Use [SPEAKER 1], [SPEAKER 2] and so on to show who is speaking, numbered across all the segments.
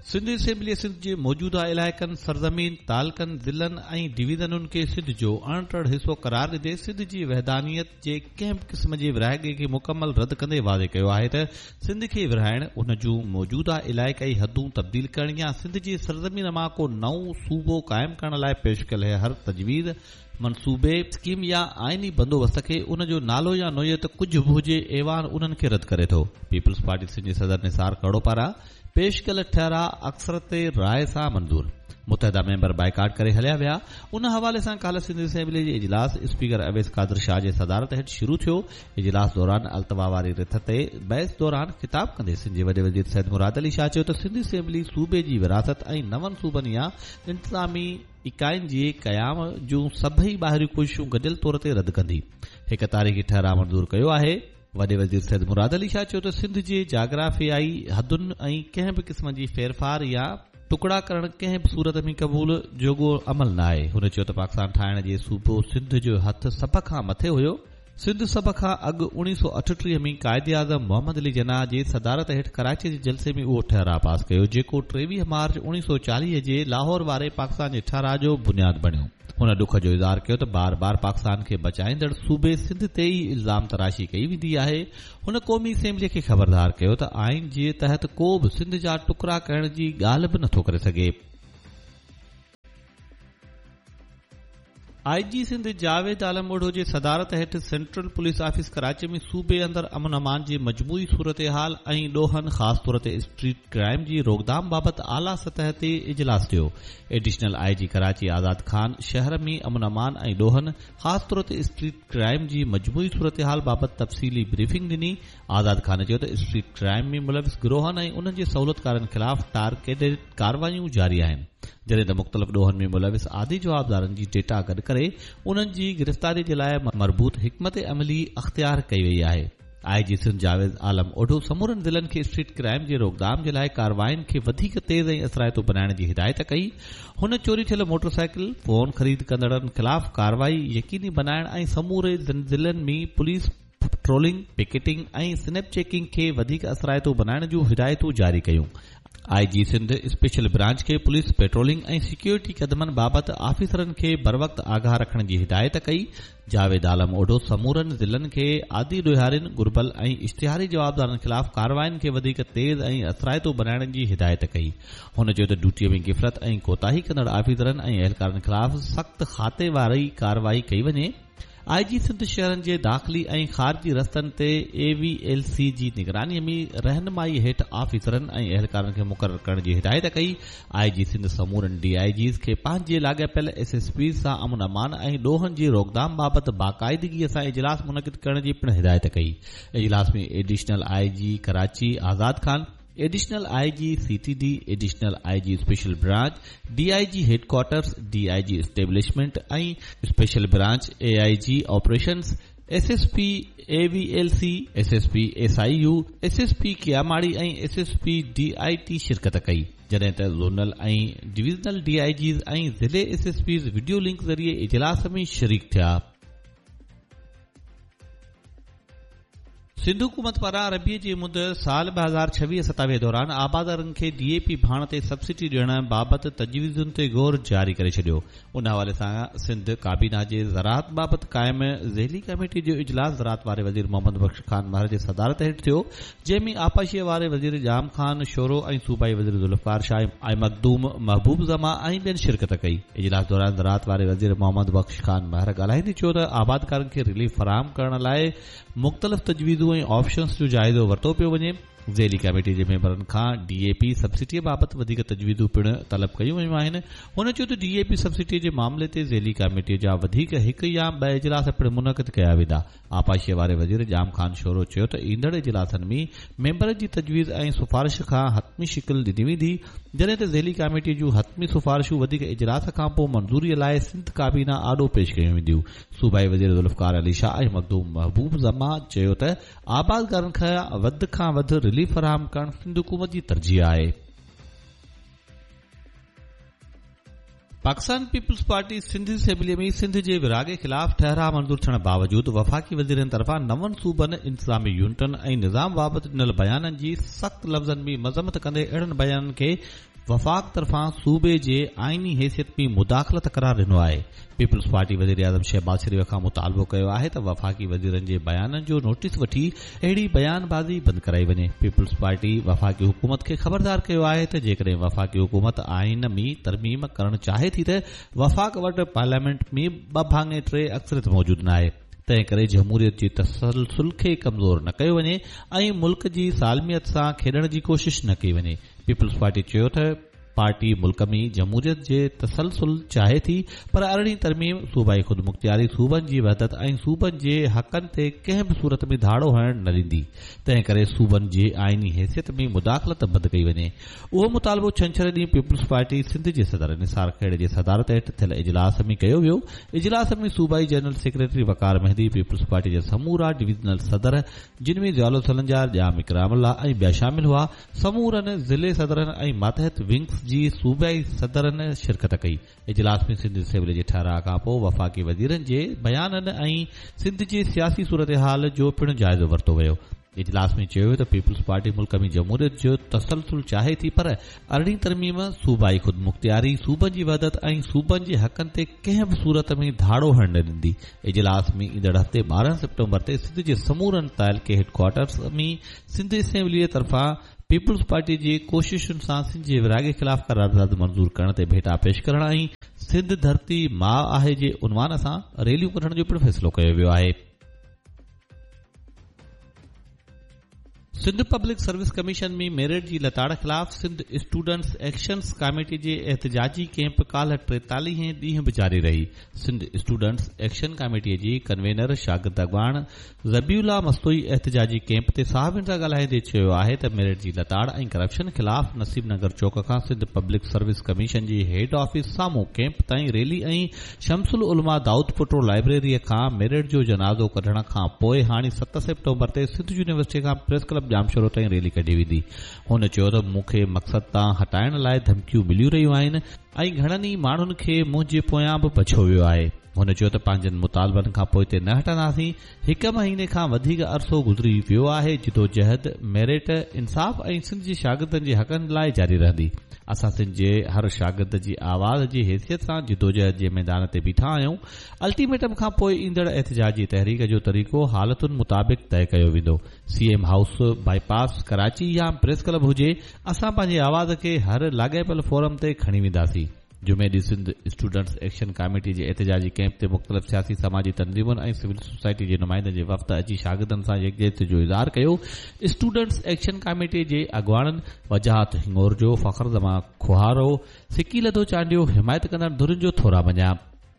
[SPEAKER 1] Sindh assembly Sindh जे मौजूदा इलाइक़नि सरज़मीन तालकनि ज़िलनि ऐं डिवीज़नुनि खे सिंध जो अणटड़ हिसो करार ॾींदे सिंध जी वहदानियत जे कंहिं बि क़िस्म जे विरहाङे खे मुकमल रद्द कंदे वाज़े कयो आहे त सिंध खे विरहाइण उन जूं मौजूदा इलाइक़ाई हदूं तब्दील करण या सिंध जी सरज़मीन मां को नओं सूबो क़ाइमु करण लाइ पेश कयल हर तजवीज़ मनसूबे स्कीम या आइनी बंदोबस्त खे उन जो नालो या नोयत कुझु बि हुजे ऐवान उन्हनि खे रद्द करे थो। पीपल्स पार्टी सिंध जे सदर निसार कड़ो पारां पेश कयल ठहरा अक्सरत राय सां मंज़ूर मुतहदा मेंबर बाइकाट करे हलिया विया। उन हवाले सां काल्ह सिंध असेंबली जे इजलास स्पीकर अवैस कादिर शाह जे सदारत हेठि शुरू थियो। इजलास दौरान अल्तवा वारी रिथ ते बहस दौरान ख़िताब कंदे सिंध जे वॾे वज़ीर सैयद मुराद अली शाह चयो त सिंध असेंबली सूबे जी विरासत ऐं नवनि सूबनि या इंतज़ामी इकाइनि जे क़याम जूं सभई ॿाहिरियूं कोशिशूं गॾियल तौर ते रद्द कंदी। हिक तारीख़ी ठहरा मंज़ूर कयो आहे। वॾे वज़ीर सैयद मुराद अली शाह चयो त सिंध जे जाग्राफियाई हदुनि ऐं कंहिं बि क़िस्म जी फेरफार या टुकड़ा करण कंहिं बि सूरत में क़बूल जोॻो अमल न आहे। हुन चयो त पाकिस्तान ठाहिण जे सूबो सिंध जो हथ सभ खां मथे हुयो। सिंध सभ खां अॻु 1938 में क़ाइद आज़म मोहम्मद अली जिन्नाह जे सदारत हेठि कराची जे जलसे में उहो ठहरा पास कयो जेको 23 मार्च 1940 जे लाहौर वारे पाकिस्तान जे ठहरा जो बुनियाद बणियो। हुन ॾुख जो इज़हार कयो त बार बार पाकिस्तान खे बचाईंदड़ सूबे सिंध ते ई इल्ज़ाम तराशी कई वेंदी आहे। हुन क़ौमी असेंबली खे ख़बरदार कयो त आइन जे तहत को बि सिंध जा टुकड़ा करण जी ॻाल्हि बि नथो करे सघे। आईजी सिंध जावेद आलम ओढो जे सदारत हेठि सेंट्रल पुलिस ऑफिस कराची में सूबे अंदर अमन अमान जी मजमूई सूरतहाल ऐं ॾोहनि ख़ासि तौर ते स्ट्रीट क्राइम जी रोकथाम बाबति आला सतह ते इजलास थियो। एडिशनल आईजी कराची आज़ाद खान शहर में अमन अमान ऐं ॾोहनि ख़ासि तौर ते स्ट्रीट क्राइम जी मजमूई सूरतहाल बाबति तफ़सीली ब्रीफिंग ॾिनी। आज़ाद खान चयो त स्ट्रीट क्राइम में मुलविस गिरोहनि ऐं उन्हनि जे सहूलियतकारनि ख़िलाफ़ टारगेटेड कार्रवायूं जारी आहिनि जॾहिं त मुख़्तलिफ़ ॾोहनि में मुलविस आदि जवाबदारनि जी डेटा गॾु करे उन्हनि जी गिरफ़्तारी जे लाइ मरबूत हिकमत अमली अख़्तियार कई वई आहे। आईजी सिंध जावेद आलम ओढो समूरनि ज़िलनि खे स्ट्रीट क्राइम जे रोकथाम जे लाइ कार्रवायुनि खे वधीक तेज़ ऐं असराइतो बनाइण जी हिदायत कई। हुन चोरी थियल मोटरसाइकिल फोन ख़रीद कंदड़नि ख़िलाफ़ कार्रवाई यकीनी बनाइण ऐं समूरे ज़िलनि में पुलिस पेट्रोलिंग पिकेटिंग ऐं स्नैप चेकिंग खे वधीक असराइतो बनाइण जूं हिदायतूं जारी कयूं। आईजी सिंध स्पेशल ब्रांच खे पुलिस पेट्रोलिंग ऐं सिक्योरिटी कदमनि बाबति आफ़ीसरनि खे बर वक़्त आगाह रखण जी हिदायत कई। जावेद आलम ओढो समूरनि ज़िलनि खे आदि ॾोहारियुनि घुर्बल ऐं इश्तिहारी जवाबदारनि ख़िलाफ़ कार्रवायुनि खे वधीक तेज़ ऐं असराइतो बनाइण जी हिदायत कई। हुन चयो त ड्यूटीअ में गिफ़रत ऐं कोताही कंदड़ आफ़ीसरनि ऐं अहलकारनि ख़िलाफ़ सख़्त खाते वारी कार्रवाई कई वञे। आईजी सिंध शहरनि जे दाख़िली ऐं ख़ारिजी रस्तनि ते AVLC जी निगरानीअ में रहनुमाई हेठि आफ़ीसरनि ऐं अहलकारनि खे मुक़ररु करण जी हिदायत कई। आईजी सिंध समूरनि DIGs खे पंहिंजे लाॻापियल SSPs सां अमन अमान ऐं ॾोहनि जी रोकथाम बाबति बाक़ाइदगीअ सां इजलास मुनक़िद करण जी पिणु हिदायत कई। इजलास में एडिशनल IG कराची आज़ाद Khan, additional IG CTD, additional IG special branch, DIG headquarters, DIG establishment ऐं special branch AIG operations, SSP AVLC, SSP SIU, SSP कियामाड़ी ऐं SSP DIT शिरकत कई जॾहिं त ज़ोनल ऐं डिविज़नल DIGs ऐं ज़िले SSPs वीडियो लिंक ज़रिए इजलास में शरीक थिया। सिंध हुकूमत पारां रबीअ जी मुदत साल 2026-27 दौरान आबादारनि खे DAP भाण ते सब्सिडी ॾियण बाबति तजवीज़ुनि ते गौर जारी करे छॾियो। उन हवाले सां सिंध काबीना जे ज़राअत बाबति क़ाइम ज़ेली कमेटी जो इजलास ज़राअत वारे वज़ीर मोहम्मद बख्श खान महर जे सदारत हेठि थियो जंहिं में आपाशीअ वारे वज़ीर जाम खान शोरो ऐं सूबाई वज़ीर ज़ुल्फ़कार शाह ऐं मखदूम महबूब ज़मा ऐं ॿियनि शिरकत कई। इजलास दौरान ज़राअत वारे वज़ीर मोहम्मद बख्श खान महर ॻाल्हाईंदे चयो त आबादकारनि खे रिलीफ फराहम करण लाइ मुख़्तलिफ़ तजवीज़ूं ऐं ऑप्शन्स जो जाइज़ो वरितो पियो वञे। ज़ेली कमेटी जे मेंबरनि खां DAP सब्सिडीअ बाबति वधीक तजवीज़ूं पिणु तलब कयूं वयूं आहिनि। हुन चयो त DAP सब्सिडी जे मामले ते ज़ेली कमेटीअ जा वधीक हिकु या ॿ इजलास पिणु मुनक़िद कया वेंदा। आपाशीअ वारे वज़ीर जाम खान शोरो चयो त ईंदड़ इजलासनि में मेंबरनि जी तजवीज़ ऐं सिफ़ारिश खां हतमी शिकिल ॾिनी वेंदी जॾहिं त ज़ेली कमेटी जूं हतमी सिफ़ारिशूं वधीक इजलास खां पोइ मंज़ूरीअ लाइ सिंध काबीना आॾो पेश कयूं वेंदियूं। सूबाई वज़ीर ज़ुल्फ़कार अली शाह ऐं मखदूम महबूब ज़मा चयो त आबादकारनि खां वधि रिलीफ फराहम करण सिंध हुकूमत जी तरजीह आहे। पाकिस्तान पीपल्स पार्टी सिंध असेंबलीअ में सिंध जे विरागे ख़िलाफ़ ठहरा मंज़ूर थियण बावजूदि वफ़ाक़ी वज़ीरनि तरफ़ां 9 सूबनि इंतज़ामी यूनिटनि ऐं निज़ाम बाबति ॾिनल बयाननि जी सख़्त लफ़्ज़नि में मज़म्मत कंदे अहिड़नि बयाननि खे वफ़ाक़ तरफ़ां सूबे जे आइनी हैसियत में मुदाख़लत करार ॾिनो आहे। पीपल्स पार्टी वज़ीर आज़म शहबाज शरीफ़ खां मुतालबो कयो आहे त वफ़ाक़ी वज़ीरनि जे बयाननि जो नोटिस वठी अहिड़ी बयानबाज़ी बंदि कराई वञे। पीपल्स पार्टी वफ़ाक़ी हुकूमत खे ख़बरदार कयो आहे त जेकॾहिं वफ़ाक़ी हुकूमत आइन में तरमीम करणु चाहे थी त वफ़ाक़ वटि पार्लियामेंट में 2/3 अक्सरियत मौजूद न आहे। तंहिं करे जमहूरियत जी तसलसुल खे कमज़ोर न कयो वञे ऐं मुल्क जी सालमियत सां खेॾण जी कोशिश न कई वञे। पीपल्स पार्टी चयो त पार्टी मुल्क में जमहूरियत जे तसलसुल चाहे थी, पर अरिड़हीं तरमीम सूबाई ख़ुदमुख्तियारी सूबनि जी वहदत ऐं सूबनि जे हक़नि ते कंहिं बि सूरत में धाड़ो हणण न ॾींदी। तंहिं करे सूबनि जे आइनी हैसियत में मुदाख़लत बंदि कई वञे। उहो मुतालबो छंछर ॾींहुं पीपल्स पार्टी सिंध जे सदर निसार खेड़ जे सदारत हेठि थियल इजलास में कयो वियो। इजलास में सूबाई जनरल सेक्रेटरी वकार मेहदी, पीपल्स पार्टी जा समूरा डिवीज़नल सदर जिन में ज़ियाउल सलंजार, जाम इकरामुल्लाह ऐं ॿिया शामिल हुआ, समूरनि ज़िले सदरनि ऐं मातहत विंग्स जी सूबाई सदरनि शिरकत कई। इजलास में सिंध असेंबली जे ठहराउ खां पोइ वफ़ाक़ी वज़ीरनि जे बयाननि ऐं सिंध जे सियासी सूरतहाल जो पिणु जाइज़ो वरितो वियो। इजलास में चयो त पीपल्स पार्टी मुल्क में जमहूरियत जो तसलसुल चाहे थी, पर अरिड़हीं तरमीम सूबाई ख़ुदमुख्तियारी सूबनि जी वहदत ऐं सूबनि जे हक़नि ते कंहिं बि सूरत में धाड़ो हणण न ॾींदी। इजलास में ईंदड़ हफ़्ते 12 सितंबर ते सिंध जे समूरनि ताइलके हेडक्वार्टर्स में सिंध असेंबलीअ तरफ़ां पीपल्स पार्टी जी कोशिशुनि सां सिंध जे विरागे ख़िलाफ़ करारदाद मंज़ूर करण ते भेटा पेश करण ऐं सिंध धरती मां आहे जे उनवान सां रैलियूं कढण जो पिणु फ़ैसिलो कयो वियो आहे। सिंध पब्लिक सर्विस कमीशन में मेरिट जी लताड़ ख़िलाफ़ सिंध स्टूडेंट्स एक्शन्स कमेटी जे एहतजाजी कैंप काल्ह 43 ॾींहं बि जारी रही। सिंध स्टूडेंट्स एक्शन कमेटीअ जी कन्वेनर शागिर्द अॻवान ज़बीउल्लाह मस्तोई एहतजाजी कैंप ते साहबनि सां ॻाल्हाईंदे चयो आहे त मेरिट जी लताड़ ऐं करप्शन ख़िलाफ़ नसीबनगर चौक खां सिंध पब्लिक सर्विस कमीशन जी हेड ऑफिस साम्हूं कैंप ताईं रैली ऐं शमसुल उलमा दाऊद पुटो लाइब्रेरीअ खां मेरिट जो जनाज़ो कढण खां पोइ हाणे 7 सितंबर ते सिंध यूनिवर्सिटी खां प्रेस क्लब जामशोरो ताईं रैली कढी वेंदी। हुन चयो त मूंखे मक़सद तां हटाइण लाइ धमकियूं मिलियूं रहियूं आहिनि ऐं घणनि ई माण्हुनि खे मुंहिंजे पोयां बि बछो वियो आहे। हुन चयो त पंहिंजनि मुतालबनि खां पोइ ते न हटंदासीं। 1 महीने खां वधीक अरसो गुज़री वियो आहे। जिदोजहद मेरिट इंसाफ़ ऐं सिंध जे शागिर्दनि जे हक़नि लाइ जारी रहंदी। असां सिंध जे हर शागिर्द जी आवाज़ जी हैसियत सां जिदोजहद जे मैदान ते बीठा आहियूं। अल्टीमेटम खां पोइ ईंदड़ एहतजाजी तहरीक जो तरीक़ो हालतुनि मुताबिक़ तय कयो वेंदो। सीएम हाउस, बाईपास, कराची या प्रेस क्लब हुजे, असां पंहिंजी आवाज़ खे हर लाॻापियल फोरम ते खणी वेंदासीं। जुमे ॾींहुं सिंध स्टूडेंट्स एक्शन कमेटी जे एहतजाजी कैंप ते मुख़्तलिफ़ सियासी समाजी तंज़ीमुनि ऐं सिविल सोसाइटी जे नुमाइंदनि जे वफ़द अची शागिर्दनि सां यकजहती जो इज़हार कयो। स्टूडेंट्स एक्शन कमेटी जे अॻवाननि वजाहत हिंगोर जो, फ़खर ज़मा खुहारो, सिकी लधो चांडियो, हिमायत कंदड़ धुरियुनि जो थोरा मञिया।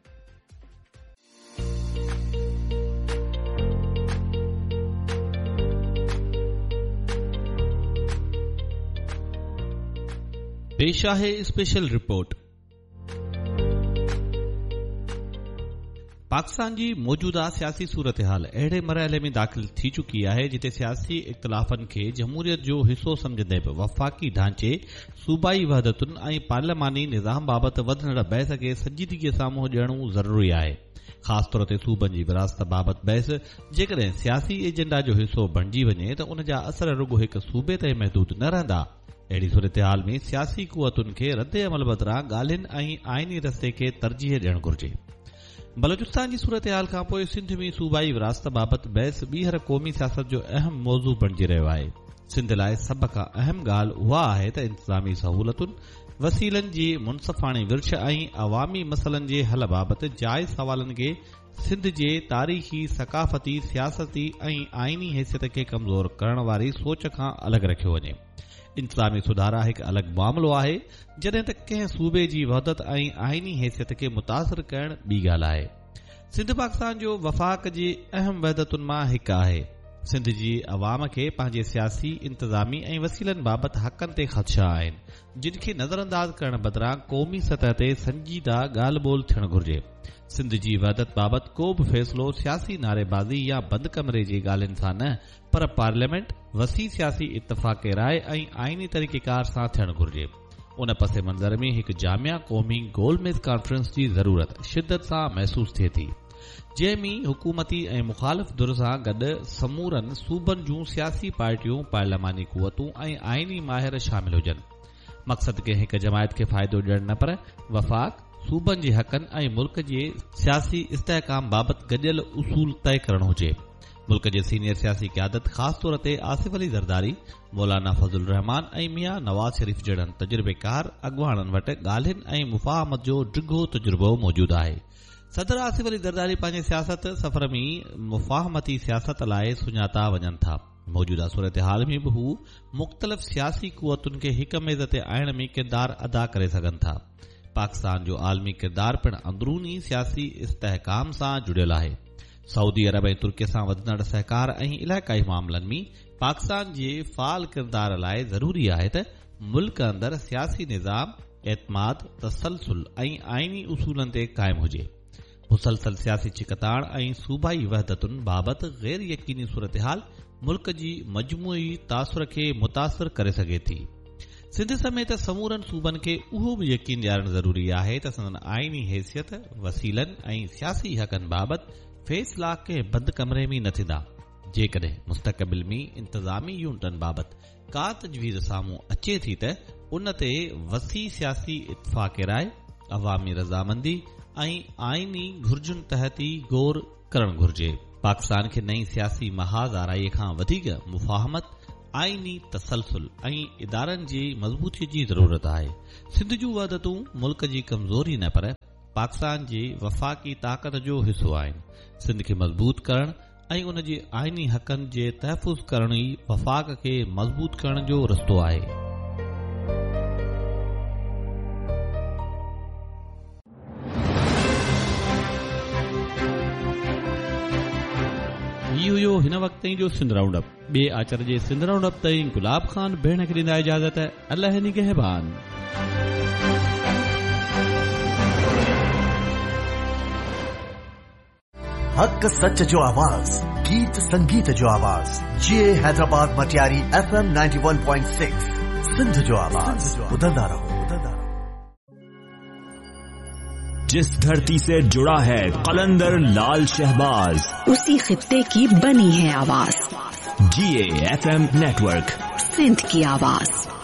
[SPEAKER 1] पेश आहे स्पेशल रिपोर्ट। पाकिस्तान जी मौजूदा सियासी सूरतहाल अहिड़े मरहले में दाख़िल थी चुकी आहे जिते सियासी इख़्तिलाफ़नि खे जमहूरियत जो हिसो समझंदे बि वफ़ाक़ी ढांचे, सूबाई वहदतुनि ऐं पार्लियामानी निज़ाम बाबति वधंदड़ बहस खे संजीदगीअ साम्हूं ॾियणो ज़रूरी आहे। ख़ासि तौर ते सूबनि जी विरासत बाबति बहस जेकॾहिं सियासी एजेंडा जो हिसो बणिजी वञे त उन जा असर रुॻो हिक सूबे ते महदूद न रहंदा। अहिड़ी सूरतहाल में सियासी कुवतुनि खे रद्द अमल बदिरां ॻाल्हियुनि ऐं आइनी रस्ते खे तरजीह ॾियणु घुर्जे। बलोचिस्तान जी सूरतहाल खां पोइ सिंध में सूबाई विरासत बाबति बहस ॿीहर क़ौमी सियासत जो अहम मौज़ू बणिजी रहियो आहे। सिंध लाइ सभ खां अहम ॻाल्हि उहा आहे त इंतज़ामी सहूलतुनि, वसीलनि जी मुनसफ़ाणी विर्छ ऐं अवामी मसइलनि जे हल बाबति जाइज़ सवालनि खे सिंध जे तारीख़ी, सक़ाफ़ती, सियासती ऐं आइनी हैसियत खे कमज़ोर करण वारी सोच खां अलॻि रखियो वञे। इंतज़ामी सुधारा हिकु अलॻि मामिलो आहे, जॾहिं त कंहिं सूबे जी वहदत ऐं आइनी हैसियत खे मुतासिर करणु ॿी ॻाल्हि आहे। सिंध पाकिस्तान जो वफ़ाक़ जी अहम वहदतुनि मां हिकु आहे। सिंध जी अवाम खे पंहिंजे सियासी, इंतज़ामी ऐं वसीलनि बाबति हक़नि ते ख़दशा आहिनि, जिन खे नज़रअंदाज़ करण बदिरां क़ौमी सतह ते संजीदा ॻाल्हि ॿोल थियणु घुर्जे। सिंध जी वहदत बाबति को बि फ़ैसिलो सियासी नारेबाज़ी या बंदि कमरे जी ॻाल्हियुनि सां न, पर पार्लियामेंट, वसी सियासी इत्तफ़ाक़ राय ऐं आइनी तरीक़ेकार सां थियणु घुर्जे। उन पसे मंज़र में हिकु जामिया क़ौमी गोलमेज़ कॉन्फ्रेंस जी ज़रूरत शिदत सां महसूस थिए थी, जंहिंमें हुकूमती ऐं मुख़ालिफ़ धुर सां गॾु समूरनि सूबनि जूं सियासी पार्टियूं, पार्लियामानी कुवतूं ऐं आइनी माहिर शामिल हुजनि। मक़सद के हिक जमायत खे फ़ाइदो ॾियण न पर वफ़ाक़ सूबनि जे हक़नि ऐं मुल्क जे सियासी इस्तेहकाम बाबति गॾियल उसूल तय करणु हुजे। मुल्क जे सीनियर सियासी क़यादत ख़ासि तौर ते आसिफ अली ज़रदारी, मौलाना फज़लुर रहमान ऐं मियां नवाज़ शरीफ़ जहिड़नि तजुर्बेकार अॻुवाणनि वटि ॻाल्हियुनि ऐं मुफ़ाहमत जो डिघो तजुर्बो मौजूदु आहे। सदर आसिफ अली ज़रदारी पंहिंजे सियासत सफ़र में मुफ़ाहमती सियासत लाइ सुञाता वञनि था। मौजूदा सूरतहाल में बि हू मुख़्तलिफ़ सियासी क़ुवतुनि खे हिक मेज़ ते आणण में किरदार अदा करे सघनि था। पाकिस्तान जो आलमी किरदार पिणु अंदरूनी सियासी इस्तेहकाम सां जुड़ियल आहे। सऊदी अरब ऐं तुर्की सां वधंदड़ सहकार ऐं इलाइक़ाई मामलनि में पाकिस्तान जे फ़ाल किरदार लाइ ज़रूरी आहे त मुल्क अंदरि सियासी निज़ाम एतमाद, तसलसल ऐं आइनी उसूलनि ते क़ाइमु हुजे। मुसलसल सियासी चिकताण ऐं सूबाई वहदतुनि बाबति गैर यकीनी सूरतहाल मुल्क जी मजमूई तासुर खे मुतासिर करे सघे थी। सिंध समेत समूरनि सूबनि खे उहो बि यकीन ॾियारणु ज़रूरी आहे त संदन आइनी हैसियत, वसीलनि ऐं सियासी हक़नि बाबति फ़ैसिला कंहिं बंदि कमरे में न थींदा। जेकॾहिं मुस्तक़बिल में इंतज़ामी यूनिटनि बाबति का तजवीज़ साम्हूं अचे थी त उन ते वसी सियासी इत्फ़ाक़ राय, अवामी रज़ामंदी ऐं आइनी घुर्जुनि तहत ई गौर करणु घुर्जे। पाकिस्तान खे नई सियासी महाज़ आराईअ खां वधीक मुफ़ाहमत, आइनी तसलसल ऐं इदारनि जी मज़बूतीअ जी ज़रूरत आहे। सिंध जूं वहदतूं मुल्क जी कमज़ोरी न पर पाकिस्तान जे वफ़ाक़ी ताक़त जो हिसो आहिनि। सिंध खे मज़बूत करणु ऐं उन जे आइनी हक़नि जे तहफ़ुज़ करण ई वफ़ाक़ खे मज़बूत करण जो रस्तो आहे। इहो हिन वक़्त जो सिंध राउंड अप। ॿिए आचर जे सिंध राउंड अप ताईं गुलाब खान भेण खे ॾींदा इजाज़त। अल्लाह निगहबान।
[SPEAKER 2] हक सच जो आवाज, गीत संगीत जो आवाज। ये हैदराबाद मटियारी FM 91.6 सिंध जो आवाज। ॿुधंदा रहो।
[SPEAKER 3] जिस धरती से जुड़ा है कलंदर लाल शहबाज,
[SPEAKER 4] उसी खित्ते की बनी है आवाज।
[SPEAKER 3] GA FM नेटवर्क,
[SPEAKER 4] सिंध की आवाज।